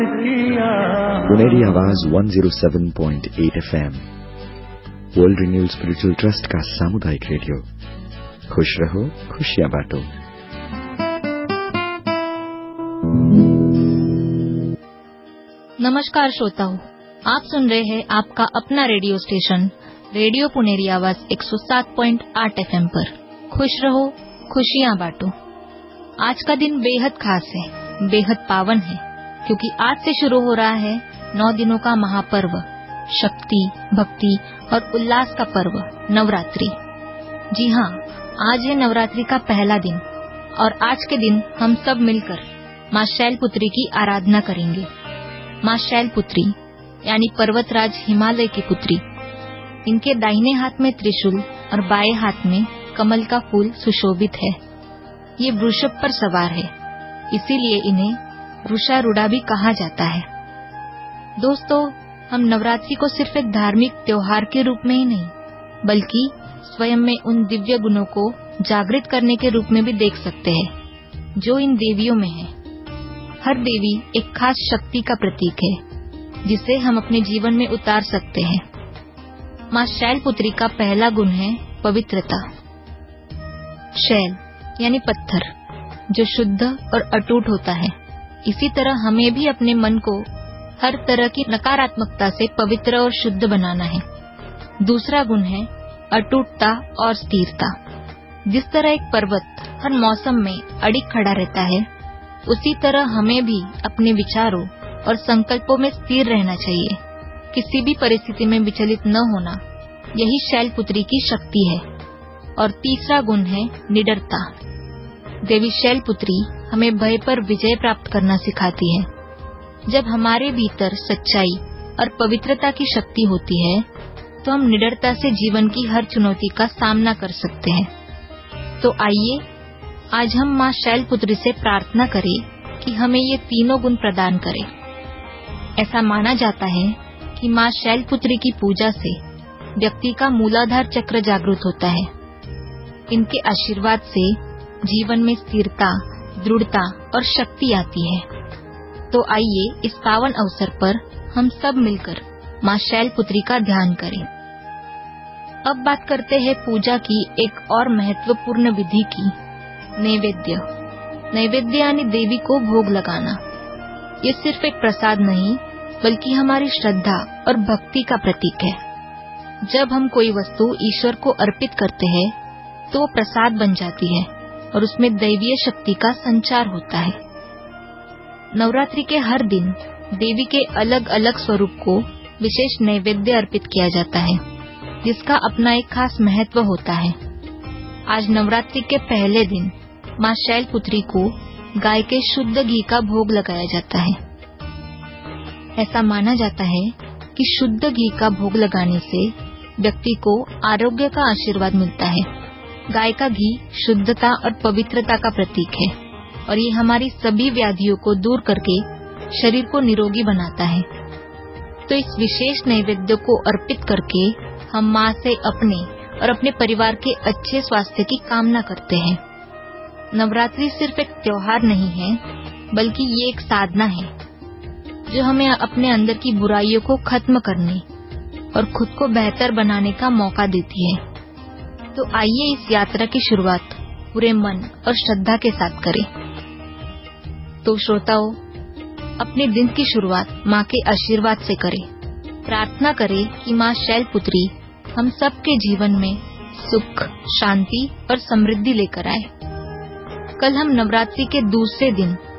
पुनेरी आवाज 107.8 FM world renewal spiritual trust का सामुदायिक रेडियो। खुश रहो, खुशियां बांटो। नमस्कार श्रोताओं, आप सुन रहे हैं आपका अपना रेडियो स्टेशन रेडियो पुनेरी आवाज 107.8 FM पर। खुश रहो, खुशियां बांटो। आज का दिन बेहद खास है, बेहद पावन है, क्योंकि आज से शुरू हो रहा है 9 दिनों का महापर्व, शक्ति, भक्ति और उल्लास का पर्व नवरात्रि। जी हाँ, आज है नवरात्रि का पहला दिन और आज के दिन हम सब मिलकर माँ शैलपुत्री की आराधना करेंगे। माँ शैलपुत्री यानी पर्वतराज हिमालय की पुत्री। इनके दाहिने हाथ में त्रिशूल और बाएं हाथ में कमल का फूल सुशोभित है। ये वृषभ पर सवार है, इसीलिए इन्हें वृषारूढ़ा भी कहा जाता है। दोस्तों, हम नवरात्रि को सिर्फ एक धार्मिक त्योहार के रूप में ही नहीं, बल्कि स्वयं में उन दिव्य गुणों को जागृत करने के रूप में भी देख सकते हैं जो इन देवियों में है। हर देवी एक खास शक्ति का प्रतीक है, जिसे हम अपने जीवन में उतार सकते हैं। माँ शैलपुत्री का पहला गुण है पवित्रता। शैल यानी पत्थर, जो शुद्ध और अटूट होता है। इसी तरह हमें भी अपने मन को हर तरह की नकारात्मकता से पवित्र और शुद्ध बनाना है। दूसरा गुण है अटूटता और स्थिरता। जिस तरह एक पर्वत हर मौसम में अडिग खड़ा रहता है, उसी तरह हमें भी अपने विचारों और संकल्पों में स्थिर रहना चाहिए। किसी भी परिस्थिति में विचलित न होना, यही शैलपुत्री की शक्ति है। और तीसरा गुण है निडरता। देवी शैलपुत्री हमें भय पर विजय प्राप्त करना सिखाती है। जब हमारे भीतर सच्चाई और पवित्रता की शक्ति होती है, तो हम निडरता से जीवन की हर चुनौती का सामना कर सकते हैं। तो आइए आज हम माँ शैलपुत्री से प्रार्थना करें कि हमें ये तीनों गुण प्रदान करे। ऐसा माना जाता है कि माँ शैलपुत्री की पूजा से व्यक्ति का मूलाधार चक्र जागृत होता है। इनके आशीर्वाद से जीवन में स्थिरता, दृढ़ता और शक्ति आती है। तो आइए इस पावन अवसर पर हम सब मिलकर माँ शैलपुत्री का ध्यान करें। अब बात करते हैं पूजा की एक और महत्वपूर्ण विधि की, नैवेद्य। नैवेद्य यानी देवी को भोग लगाना। ये सिर्फ एक प्रसाद नहीं, बल्कि हमारी श्रद्धा और भक्ति का प्रतीक है। जब हम कोई वस्तु ईश्वर को अर्पित करते हैं, तो वो प्रसाद बन जाती है और उसमें दैवीय शक्ति का संचार होता है। नवरात्रि के हर दिन देवी के अलग अलग स्वरूप को विशेष नैवेद्य अर्पित किया जाता है, जिसका अपना एक खास महत्व होता है। आज नवरात्रि के पहले दिन माँ शैलपुत्री को गाय के शुद्ध घी का भोग लगाया जाता है। ऐसा माना जाता है कि शुद्ध घी का भोग लगाने से व्यक्ति को आरोग्य का आशीर्वाद मिलता है। गाय का घी शुद्धता और पवित्रता का प्रतीक है और ये हमारी सभी व्याधियों को दूर करके शरीर को निरोगी बनाता है। तो इस विशेष नैवेद्य को अर्पित करके हम माँ से अपने और अपने परिवार के अच्छे स्वास्थ्य की कामना करते हैं। नवरात्रि सिर्फ एक त्योहार नहीं है, बल्कि ये एक साधना है जो हमें अपने अंदर की बुराइयों को खत्म करने और खुद को बेहतर बनाने का मौका देती है। तो आइए इस यात्रा की शुरुआत पूरे मन और श्रद्धा के साथ करें। तो श्रोताओं, अपने दिन की शुरुआत माँ के आशीर्वाद से करें। प्रार्थना करें कि माँ शैलपुत्री हम सबके जीवन में सुख, शांति और समृद्धि लेकर आए। कल हम नवरात्रि के दूसरे दिन